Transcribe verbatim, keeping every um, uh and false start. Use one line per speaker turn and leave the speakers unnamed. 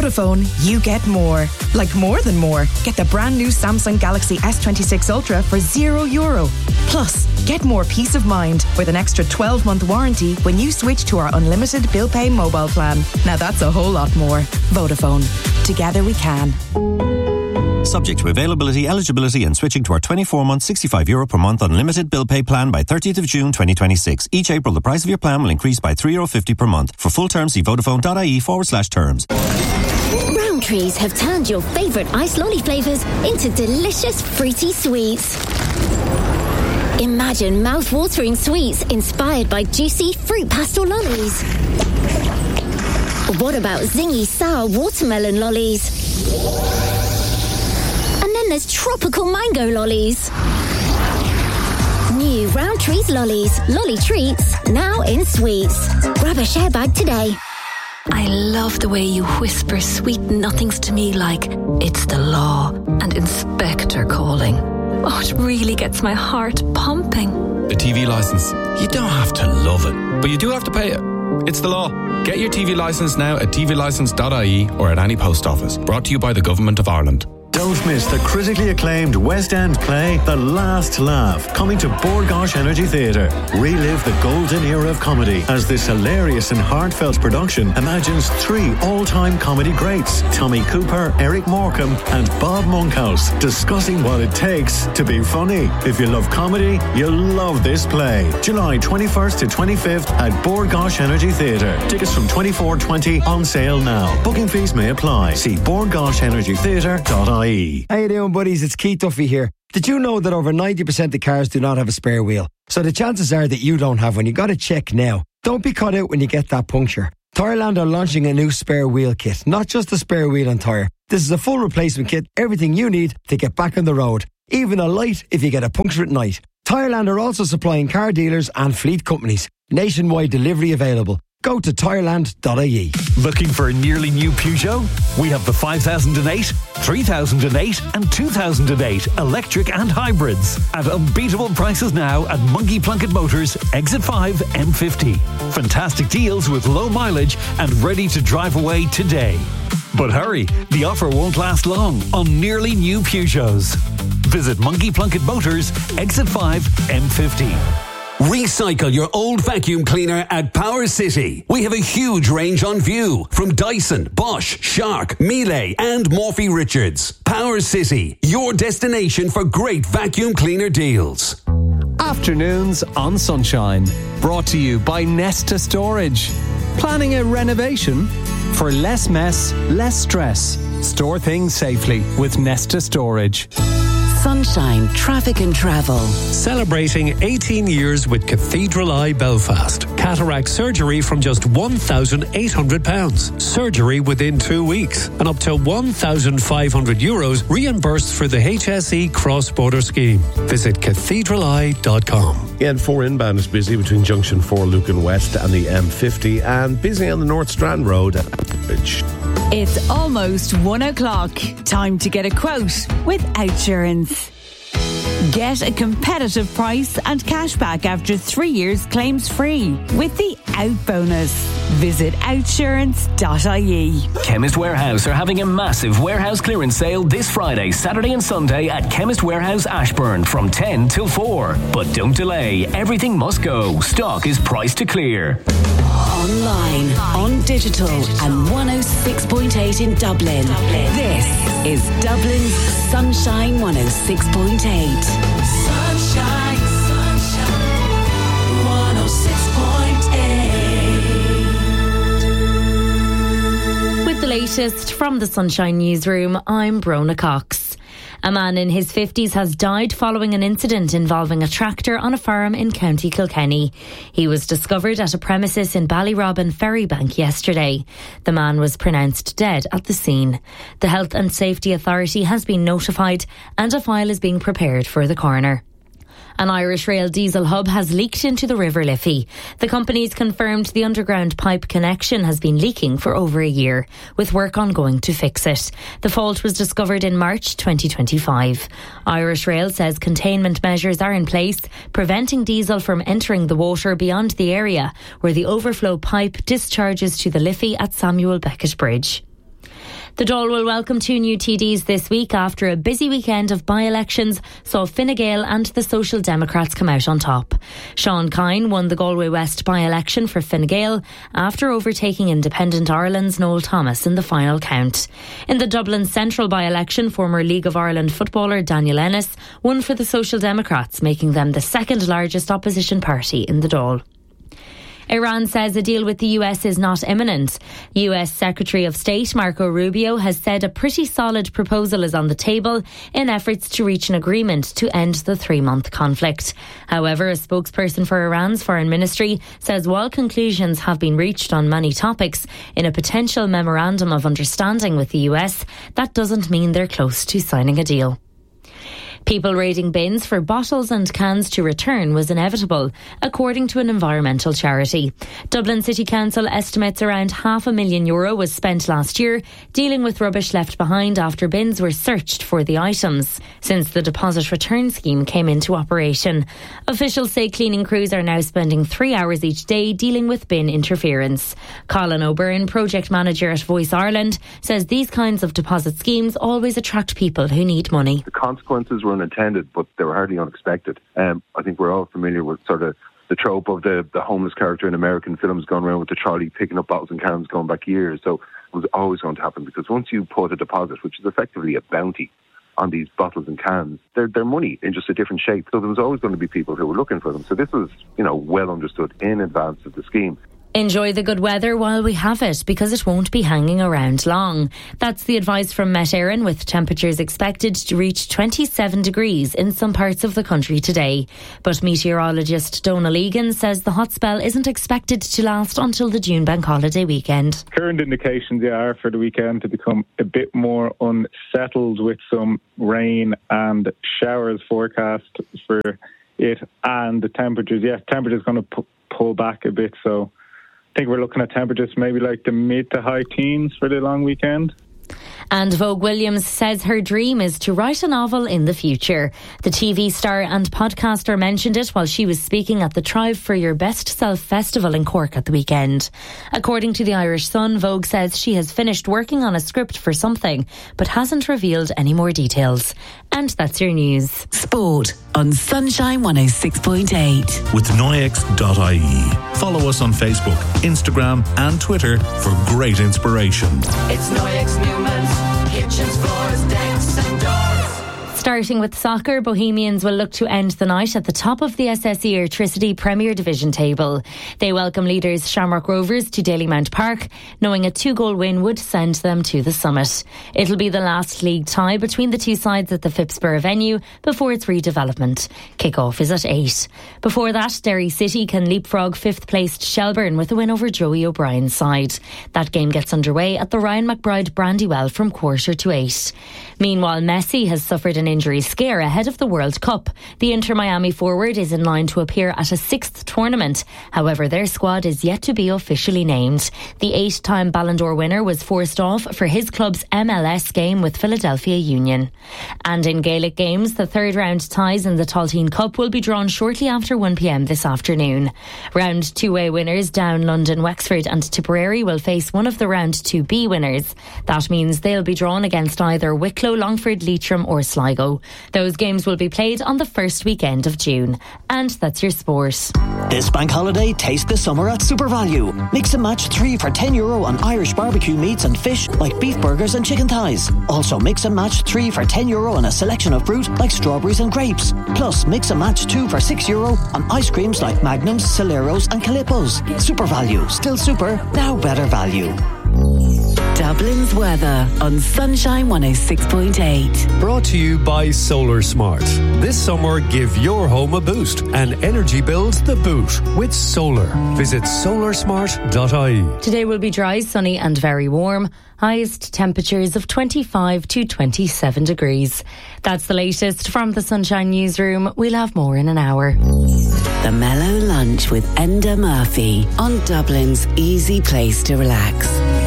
Vodafone, you get more. Like more than more. Get the brand new Samsung Galaxy S twenty-six Ultra for zero euro. Plus, get more peace of mind with an extra twelve month warranty when you switch to our unlimited bill pay mobile plan. Now that's a whole lot more. Vodafone. Together we can.
Subject to availability, eligibility and switching to our twenty-four month sixty-five euro per month unlimited bill pay plan by thirtieth of June twenty twenty-six. Each April the price of your plan will increase by three euro fifty per month. For full terms see vodafone.ie forward slash terms.
Rowntrees have turned your favourite ice lolly flavours into delicious fruity sweets. Imagine mouth-watering sweets inspired by juicy fruit pastel lollies. What about zingy sour watermelon lollies? And then there's tropical mango lollies. New Rowntrees lollies, lolly treats, now in sweets. Grab a share bag today.
I love the way you whisper sweet nothings to me like it's the law and inspector calling. Oh, it really gets my heart pumping.
The T V licence. You don't have to love it, but you do have to pay it. It's the law. Get your T V licence now at t v licence dot i e or at any post office. Brought to you by the Government of Ireland.
Don't miss the critically acclaimed West End play The Last Laugh, coming to Bord Gáis Energy Theatre. Relive the golden era of comedy as this hilarious and heartfelt production imagines three all-time comedy greats, Tommy Cooper, Eric Morecambe and Bob Monkhouse, discussing what it takes to be funny. If you love comedy, you'll love this play. July twenty-first to twenty-fifth at Bord Gáis Energy Theatre. Tickets from twenty-four twenty on sale now. Booking fees may apply. See bord gáis energy theatre dot i e.
How you doing, buddies? It's Keith Duffy here. Did you know that over ninety percent of cars do not have a spare wheel? So the chances are that you don't have one. You got to check now. Don't be caught out when you get that puncture. Tyreland are launching a new spare wheel kit. Not just a spare wheel and tyre. This is a full replacement kit. Everything you need to get back on the road. Even a light if you get a puncture at night. Tyreland are also supplying car dealers and fleet companies. Nationwide delivery available. Go to tyreland dot i e.
Looking for a nearly new Peugeot? We have the five thousand eight, three thousand eight and two thousand eight electric and hybrids at unbeatable prices now at Monkey Plunkett Motors Exit five M fifty. Fantastic deals with low mileage and ready to drive away today. But hurry, the offer won't last long on nearly new Peugeots. Visit Monkey Plunkett Motors Exit five M fifty.
Recycle your old vacuum cleaner at Power City. We have a huge range on view from Dyson, Bosch, Shark, Miele and Morphy Richards. Power City, your destination for great vacuum cleaner deals.
Afternoons on Sunshine, brought to you by Nesta Storage. Planning a renovation? For less mess, less stress. Store things safely with Nesta Storage.
Sunshine Traffic and Travel.
Celebrating eighteen years with Cathedral Eye Belfast. Cataract surgery from just one thousand eight hundred pounds. Surgery within two weeks. And up to one thousand five hundred euros reimbursed for the H S E cross-border scheme. Visit cathedral eye dot com.
The N four inbound is busy between Junction four Lucan West and the M fifty, and busy on the North Strand Road at Bridge.
It's almost one o'clock. Time to get a quote with Outsurance. Get a competitive price and cash back after three years claims free with the Out Bonus. Visit outsurance dot i e.
Chemist Warehouse are having a massive warehouse clearance sale this Friday, Saturday and Sunday at Chemist Warehouse Ashburn from ten till four. But don't delay, everything must go. Stock is priced to clear.
Online, on digital and one oh six point eight in Dublin. This is Dublin's Sunshine one oh six point eight.
Sunshine, sunshine, one oh six point eight.
With the latest from the Sunshine Newsroom, I'm Brona Cox. A man in his fifties has died following an incident involving a tractor on a farm in County Kilkenny. He was discovered at a premises in Ballyrobin Ferrybank yesterday. The man was pronounced dead at the scene. The Health and Safety Authority has been notified and a file is being prepared for the coroner. An Irish Rail diesel hub has leaked into the River Liffey. The company's confirmed the underground pipe connection has been leaking for over a year, with work ongoing to fix it. The fault was discovered in March twenty twenty-five. Irish Rail says containment measures are in place, preventing diesel from entering the water beyond the area where the overflow pipe discharges to the Liffey at Samuel Beckett Bridge. The Dáil will welcome two new T Ds this week after a busy weekend of by-elections saw Fine Gael and the Social Democrats come out on top. Sean Kine won the Galway West by-election for Fine Gael after overtaking Independent Ireland's Noel Thomas in the final count. In the Dublin Central by-election, former League of Ireland footballer Daniel Ennis won for the Social Democrats, making them the second largest opposition party in the Dáil. Iran says a deal with the U S is not imminent. U S Secretary of State Marco Rubio has said a pretty solid proposal is on the table in efforts to reach an agreement to end the three-month conflict. However, a spokesperson for Iran's foreign ministry says while conclusions have been reached on many topics in a potential memorandum of understanding with the U S, that doesn't mean they're close to signing a deal. People raiding bins for bottles and cans to return was inevitable, according to an environmental charity. Dublin City Council estimates around half a million euro was spent last year dealing with rubbish left behind after bins were searched for the items, since the deposit return scheme came into operation. Officials say cleaning crews are now spending three hours each day dealing with bin interference. Colin O'Byrne, project manager at Voice Ireland, says these kinds of deposit schemes always attract people who need money.
The consequences were unintended, but they were hardly unexpected. Um, I think we're all familiar with sort of the trope of the, the homeless character in American films going around with the trolley picking up bottles and cans going back years. So it was always going to happen, because once you put a deposit, which is effectively a bounty on these bottles and cans, they're, they're money in just a different shape. So there was always going to be people who were looking for them. So this was, you know, well understood in advance of the scheme.
Enjoy the good weather while we have it, because it won't be hanging around long. That's the advice from Met Éireann, with temperatures expected to reach twenty-seven degrees in some parts of the country today. But meteorologist Donal Egan says the hot spell isn't expected to last until the June bank holiday weekend.
Current indications are for the weekend to become a bit more unsettled, with some rain and showers forecast for it, and the temperatures, yeah, temperatures going to pu- pull back a bit, so I think we're looking at temperatures maybe like the mid to high teens for the long weekend.
And Vogue Williams says her dream is to write a novel in the future. The T V star and podcaster mentioned it while she was speaking at the Thrive for Your Best Self Festival in Cork at the weekend. According to the Irish Sun, Vogue says she has finished working on a script for something, but hasn't revealed any more details. And that's your news.
Sport on Sunshine one oh six point eight.
With Noyex dot I E. Follow us on Facebook, Instagram and Twitter for great inspiration.
It's Noyex Newman's kitchens, floors, decks and doors.
Starting with soccer, Bohemians will look to end the night at the top of the S S E Airtricity Premier Division table. They welcome leaders Shamrock Rovers to Dalymount Park, knowing a two-goal win would send them to the summit. It'll be the last league tie between the two sides at the Phipsborough venue before its redevelopment. Kick-off is at eight. Before that, Derry City can leapfrog fifth-placed Shelbourne with a win over Joey O'Brien's side. That game gets underway at the Ryan McBride Brandywell from quarter to eight. Meanwhile, Messi has suffered an injury scare ahead of the World Cup. The Inter Miami forward is in line to appear at a sixth tournament. However, their squad is yet to be officially named. The eight-time Ballon d'Or winner was forced off for his club's M L S game with Philadelphia Union. And in Gaelic games, the third round ties in the Talteen Cup will be drawn shortly after one p.m. this afternoon. Round two-way winners Down, London, Wexford and Tipperary will face one of the round two B winners. That means they'll be drawn against either Wicklow, Longford, Leitrim or Sligo. Those games will be played on the first weekend of June. And that's your sport.
This bank holiday, taste the summer at Super Value. Mix and match three for ten euro on Irish barbecue meats and fish like beef burgers and chicken thighs. Also mix and match three for ten euro on a selection of fruit like strawberries and grapes. Plus mix and match two for six euro on ice creams like Magnums, Soleros and Calippos. Super Value, still super, now better value.
Dublin's weather on Sunshine one oh six point eight.
Brought to you by Solar Smart. This summer, give your home a boost and energy bills the boot with solar. Visit solar smart dot I E.
Today will be dry, sunny and very warm. Highest temperatures of twenty-five to twenty-seven degrees. That's the latest from the Sunshine Newsroom. We'll have more in an hour.
The Mellow Lunch with Enda Murphy on Dublin's easy place to relax.